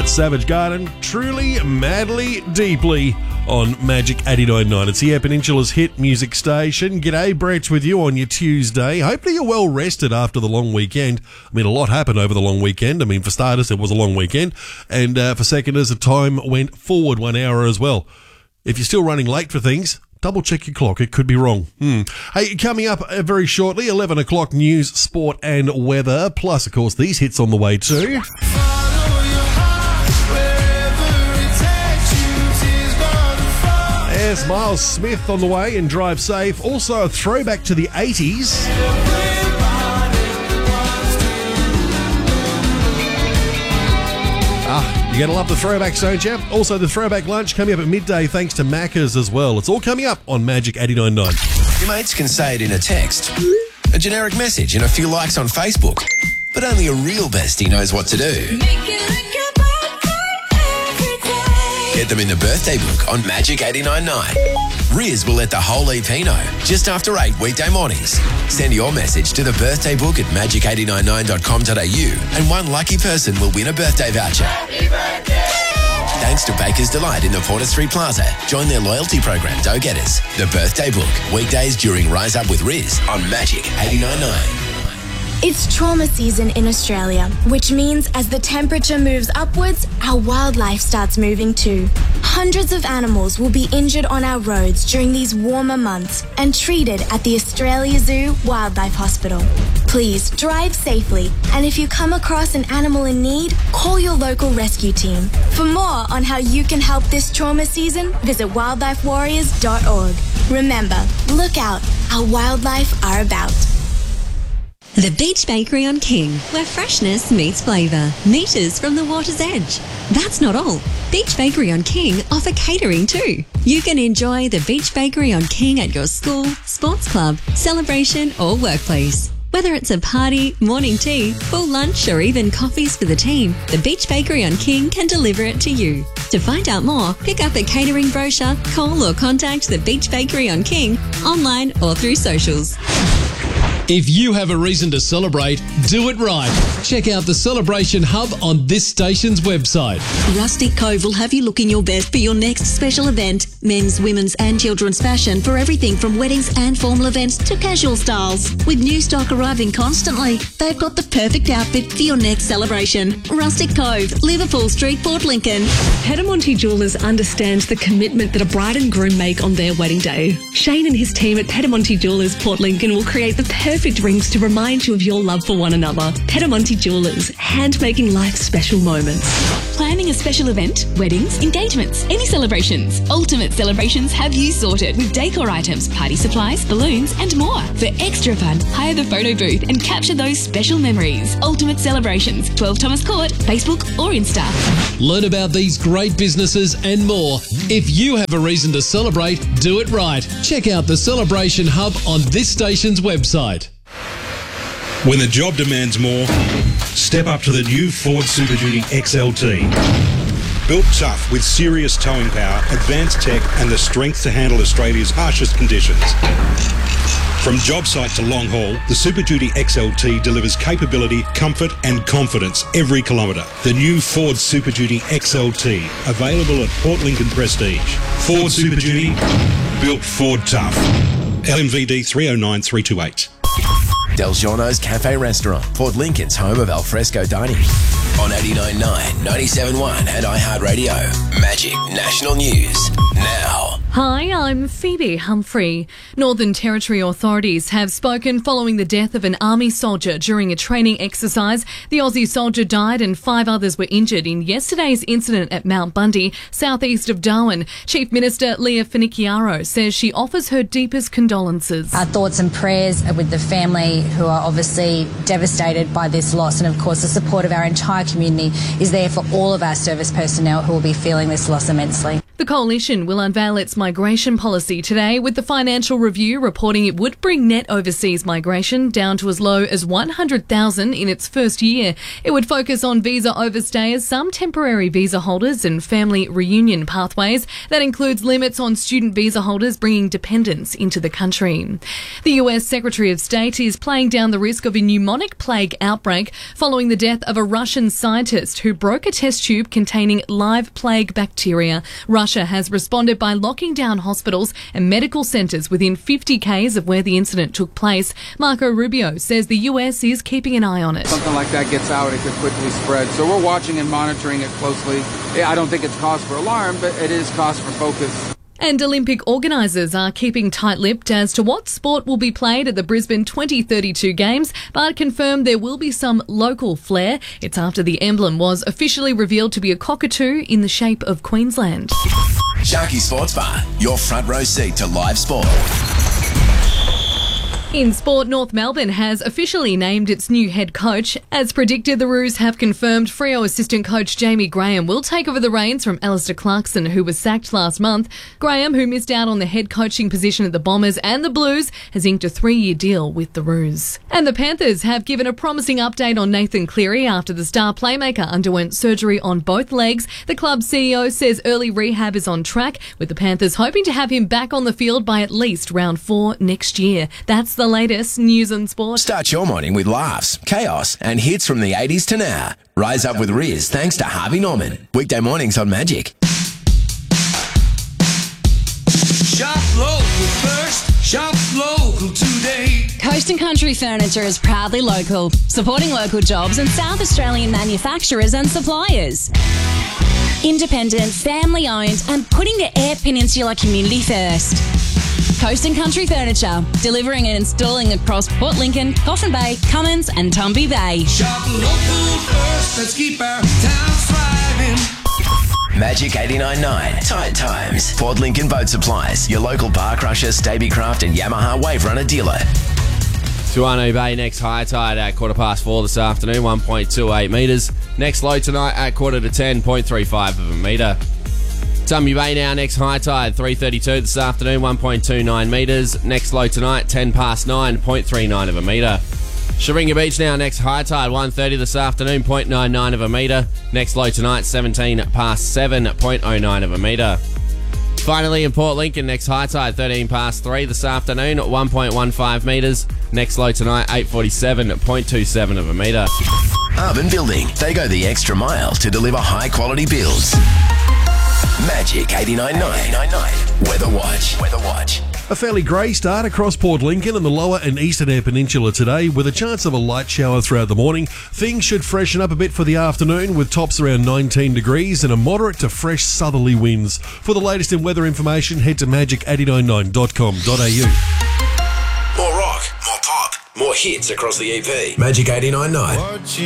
That's Savage Garden, Truly, Madly, Deeply on Magic 89.9. It's the Eyre Peninsula's hit music station. G'day, Brett's with you on your Tuesday. Hopefully you're well rested after the long weekend. I mean, a lot happened over the long weekend. I mean, for starters, it was a long weekend. And for seconders, the time went forward 1 hour as well. If you're still running late for things, double check your clock. It could be wrong. Hey, coming up very shortly, 11 o'clock news, sport and weather. Plus, of course, these hits on the way too. There's Miles Smith on the way and Drive Safe. Also a throwback to the 80s. You're going to love the throwbacks, don't you? Also, the throwback lunch coming up at midday thanks to Macca's as well. It's all coming up on Magic 89.9. Your mates can say it in a text, a generic message and a few likes on Facebook, but only a real bestie knows what to do. Get them in the birthday book on Magic 89.9. Riz will let the whole EP know just after 8 weekday mornings. Send your message to the birthday book at magic899.com.au and one lucky person will win a birthday voucher. Happy birthday! Thanks to Baker's Delight in the Porter Street Plaza. Join their loyalty program, Go Getters. The birthday book, weekdays during Rise Up with Riz on Magic 89.9. It's trauma season in Australia, which means as the temperature moves upwards, our wildlife starts moving too. Hundreds of animals will be injured on our roads during these warmer months and treated at the Australia Zoo Wildlife Hospital. Please drive safely, and if you come across an animal in need, call your local rescue team. For more on how you can help this trauma season, visit wildlifewarriors.org. Remember, look out, our wildlife are about. The Beach Bakery on King, where freshness meets flavour. Meters from the water's edge. That's not all. Beach Bakery on King offer catering too. You can enjoy the Beach Bakery on King at your school, sports club, celebration or workplace. Whether it's a party, morning tea, full lunch or even coffees for the team, the Beach Bakery on King can deliver it to you. To find out more, pick up a catering brochure, call or contact the Beach Bakery on King online or through socials. If you have a reason to celebrate, do it right. Check out the Celebration Hub on this station's website. Rustic Cove will have you looking your best for your next special event. Men's, women's and children's fashion for everything from weddings and formal events to casual styles. With new stock arriving constantly, they've got the perfect outfit for your next celebration. Rustic Cove, Liverpool Street, Port Lincoln. Pedamonte Jewellers understands the commitment that a bride and groom make on their wedding day. Shane and his team at Pedamonte Jewellers, Port Lincoln will create the perfect rings to remind you of your love for one another. Pedamonte Jewellers, hand-making life's special moments. Planning a special event, weddings, engagements, any celebrations. Ultimate Celebrations have you sorted with decor items, party supplies, balloons and more. For extra fun, hire the photo booth and capture those special memories. Ultimate Celebrations, 12 Thomas Court, Facebook or Insta. Learn about these great businesses and more. If you have a reason to celebrate, do it right. Check out the Celebration Hub on this station's website. When the job demands more, step up to the new Ford Super Duty XLT. Built tough with serious towing power, advanced tech and the strength to handle Australia's harshest conditions. From job site to long haul, the Super Duty XLT delivers capability, comfort and confidence every kilometre. The new Ford Super Duty XLT, available at Port Lincoln Prestige. Ford Super Duty, built Ford tough. LMVD 309328. Del Giorno's Cafe Restaurant, Port Lincoln's home of alfresco dining. On 89.9, 97.1 and iHeartRadio. Magic National News. Now. Hi, I'm Phoebe Humphrey. Northern Territory authorities have spoken following the death of an army soldier during a training exercise. The Aussie soldier died and 5 others were injured in yesterday's incident at Mount Bundy, southeast of Darwin. Chief Minister Leah Finocchiaro says she offers her deepest condolences. Our thoughts and prayers are with the family who are obviously devastated by this loss, and of course the support of our entire community is there for all of our service personnel who will be feeling this loss immensely. The Coalition will unveil its migration policy today, with the Financial Review reporting it would bring net overseas migration down to as low as 100,000 in its first year. It would focus on visa overstayers, some temporary visa holders and family reunion pathways. That includes limits on student visa holders bringing dependents into the country. The US Secretary of State is playing down the risk of a pneumonic plague outbreak following the death of a Russian scientist who broke a test tube containing live plague bacteria. Russia has responded by locking down hospitals and medical centres within 50 k's of where the incident took place. Marco Rubio says the US is keeping an eye on it. Something like that gets out, it could quickly spread. So we're watching and monitoring it closely. I don't think it's cause for alarm, but it is cause for focus. And Olympic organisers are keeping tight-lipped as to what sport will be played at the Brisbane 2032 Games, but confirmed there will be some local flair. It's after the emblem was officially revealed to be a cockatoo in the shape of Queensland. Sharky Sports Bar, your front row seat to live sport. In sport, North Melbourne has officially named its new head coach. As predicted, the Roos have confirmed Freo assistant coach Jamie Graham will take over the reins from Alistair Clarkson, who was sacked last month. Graham, who missed out on the head coaching position at the Bombers and the Blues, has inked a 3-year deal with the Roos. And the Panthers have given a promising update on Nathan Cleary after the star playmaker underwent surgery on both legs. The club's CEO says early rehab is on track, with the Panthers hoping to have him back on the field by at least round 4 next year. That's the latest news and sport. Start your morning with laughs, chaos, and hits from the 80s to now. Rise up with Riz thanks to Harvey Norman. Weekday mornings on Magic. Shop local first, shop local today. Coast and Country Furniture is proudly local, supporting local jobs and South Australian manufacturers and suppliers. Independent, family-owned and putting the Eyre Peninsula community first. Coast and Country Furniture, delivering and installing across Port Lincoln, Coffin Bay, Cummins and Tumby Bay. Shop local first, let's keep our town thriving. Magic 89.9. Tight Times. Port Lincoln Boat Supplies. Your local bar crusher, Stabicraft and Yamaha Wave Runner dealer. Tuano Bay next high tide at 4:15 this afternoon, 1.28 metres. Next low tonight at 9:45, 0.35 of a metre. Tumby Bay now next high tide, 3:32 this afternoon, 1.29 metres. Next low tonight, 9:10, 0.39 of a metre. Sharinga Beach now next high tide, 1:30 this afternoon, 0.99 of a metre. Next low tonight, 17:07, 0.09 of a metre. Finally, in Port Lincoln, next high tide, 3:13 this afternoon, 1.15 metres. Next low tonight, 8:47, 0.27 of a metre. Urban Building. They go the extra mile to deliver high-quality builds. Magic 89.9. Weather Watch. A fairly grey start across Port Lincoln and the lower and eastern Eyre Peninsula today, with a chance of a light shower throughout the morning. Things should freshen up a bit for the afternoon, with tops around 19 degrees and a moderate to fresh southerly winds. For the latest in weather information, head to magic899.com.au. More rock, more pop, more hits across the EP. Magic 89.9.